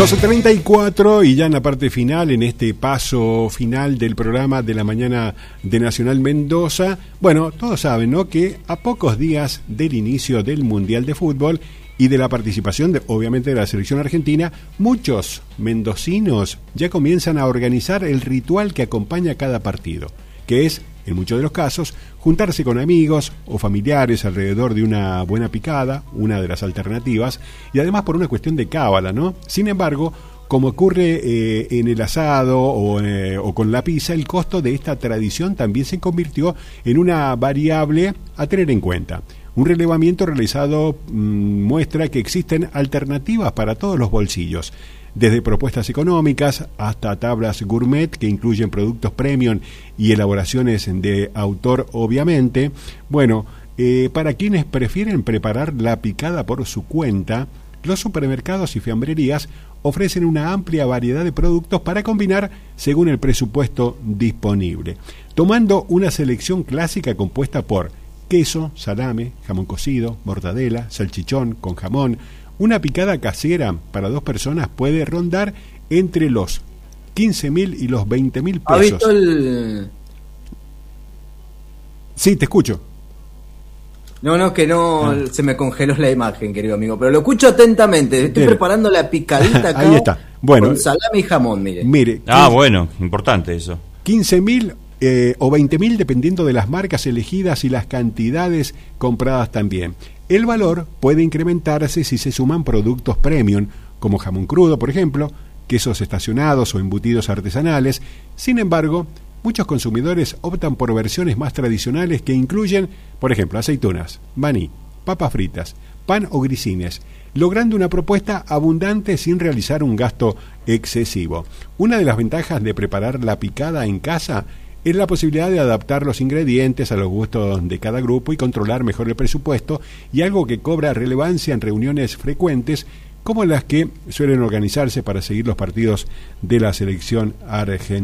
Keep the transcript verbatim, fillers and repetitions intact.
doce treinta y cuatro y ya en la parte final, en este paso final del programa de la mañana de Nacional Mendoza. Bueno, todos saben, ¿no?, que a pocos días del inicio del Mundial de Fútbol y de la participación, de, obviamente, de la selección argentina, muchos mendocinos ya comienzan a organizar el ritual que acompaña cada partido, que es, en muchos de los casos, juntarse con amigos o familiares alrededor de una buena picada, una de las alternativas, y además por una cuestión de cábala, ¿no? Sin embargo, como ocurre eh, en el asado o, eh, o con la pizza, el costo de esta tradición también se convirtió en una variable a tener en cuenta. Un relevamiento realizado mmm, muestra que existen alternativas para todos los bolsillos, desde propuestas económicas hasta tablas gourmet que incluyen productos premium y elaboraciones de autor, obviamente. Bueno, eh, para quienes prefieren preparar la picada por su cuenta, los supermercados y fiambrerías ofrecen una amplia variedad de productos para combinar según el presupuesto disponible, tomando una selección clásica compuesta por queso, salame, jamón cocido, mortadela, salchichón con jamón. Una picada casera para dos personas puede rondar entre los quince mil y los veinte mil pesos. ¿Ha visto el...? Sí, te escucho. No, no, que no, ah. se me congeló la imagen, querido amigo, pero lo escucho atentamente. Estoy Bien. preparando la picadita acá. Ahí está. Bueno, con salame y jamón, mire. Mire. Ah, bueno, importante eso. quince mil eh, o veinte mil dependiendo de las marcas elegidas y las cantidades compradas también. El valor puede incrementarse si se suman productos premium, como jamón crudo, por ejemplo, quesos estacionados o embutidos artesanales. Sin embargo, muchos consumidores optan por versiones más tradicionales que incluyen, por ejemplo, aceitunas, maní, papas fritas, pan o grisines, logrando una propuesta abundante sin realizar un gasto excesivo. Una de las ventajas de preparar la picada en casa es la posibilidad de adaptar los ingredientes a los gustos de cada grupo y controlar mejor el presupuesto, y algo que cobra relevancia en reuniones frecuentes como las que suelen organizarse para seguir los partidos de la selección argentina.